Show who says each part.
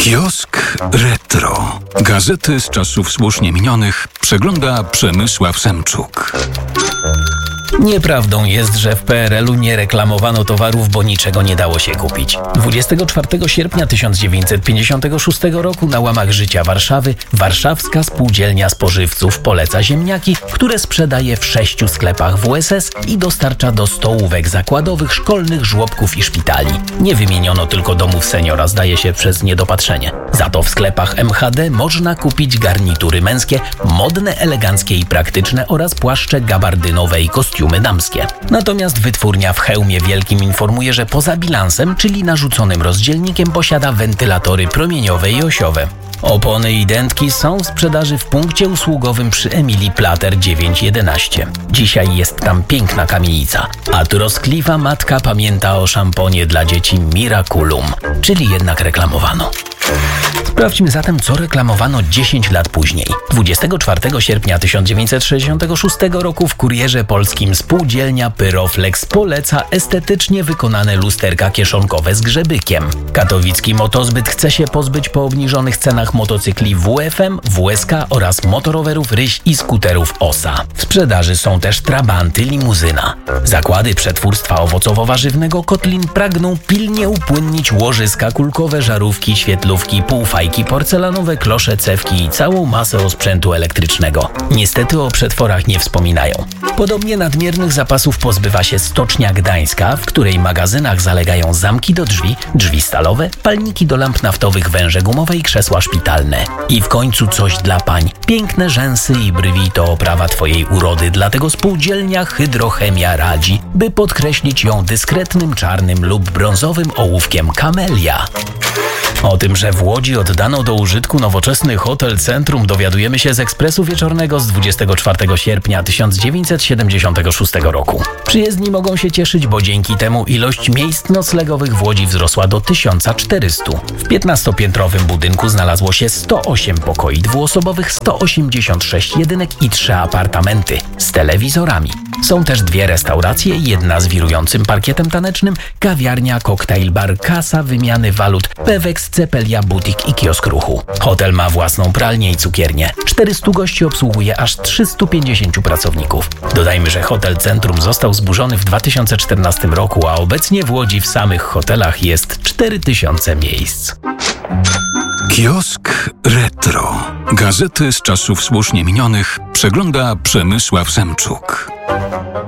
Speaker 1: Kiosk Retro. Gazety z czasów słusznie minionych przegląda Przemysław Semczuk.
Speaker 2: Nieprawdą jest, że w PRL-u nie reklamowano towarów, bo niczego nie dało się kupić. 24 sierpnia 1956 roku na łamach Życia Warszawy Warszawska Spółdzielnia Spożywców poleca ziemniaki, które sprzedaje w 6 sklepach WSS i dostarcza do stołówek zakładowych, szkolnych, żłobków i szpitali. Nie wymieniono tylko domów seniora, zdaje się przez niedopatrzenie. Za to w sklepach MHD można kupić garnitury męskie, modne, eleganckie i praktyczne oraz płaszcze gabardynowe i kostiumy damskie. Natomiast wytwórnia w Chełmie Wielkim informuje, że poza bilansem, czyli narzuconym rozdzielnikiem, posiada wentylatory promieniowe i osiowe. Opony i dętki są w sprzedaży w punkcie usługowym przy Emilii Plater 911. Dzisiaj jest tam piękna kamienica, a troskliwa matka pamięta o szamponie dla dzieci Miraculum, czyli jednak reklamowano. Sprawdźmy zatem, co reklamowano 10 lat później. 24 sierpnia 1966 roku w Kurierze Polskim spółdzielnia Pyroflex poleca estetycznie wykonane lusterka kieszonkowe z grzebykiem. Katowicki Motozbyt chce się pozbyć po obniżonych cenach motocykli WFM, WSK oraz motorowerów Ryś i skuterów OSA. W sprzedaży są też trabanty, limuzyna. Zakłady przetwórstwa owocowo-warzywnego Kotlin pragną pilnie upłynnić łożyska kulkowe, żarówki, świetlówki, półfajki porcelanowe, klosze, cewki i całą masę osprzętu elektrycznego. Niestety o przetworach nie wspominają. Podobnie nadmiernych zapasów pozbywa się Stocznia Gdańska, w której magazynach zalegają zamki do drzwi, drzwi stalowe, palniki do lamp naftowych, węże gumowe i krzesła szpitalne. I w końcu coś dla pań. Piękne rzęsy i brwi to oprawa twojej urody, dlatego spółdzielnia Hydrochemia radzi, by podkreślić ją dyskretnym czarnym lub brązowym ołówkiem kamelia. O tym, że w Łodzi oddano do użytku nowoczesny hotel Centrum, dowiadujemy się z Ekspresu Wieczornego z 24 sierpnia 1976 roku. Przyjezdni mogą się cieszyć, bo dzięki temu ilość miejsc noclegowych w Łodzi wzrosła do 1400. W 15-piętrowym budynku znalazło się 108 pokoi dwuosobowych, 186 jedynek i 3 apartamenty z telewizorami. Są też 2 restauracje, jedna z wirującym parkietem tanecznym, kawiarnia, koktajl bar, kasa wymiany walut, Pewex, Cepelia, butik i kiosk ruchu. Hotel ma własną pralnię i cukiernię. 400 gości obsługuje aż 350 pracowników. Dodajmy, że hotel Centrum został zburzony w 2014 roku, a obecnie w Łodzi w samych hotelach jest 4000 miejsc.
Speaker 1: Kiosk Retro. Gazety z czasów słusznie minionych przegląda Przemysław Semczuk.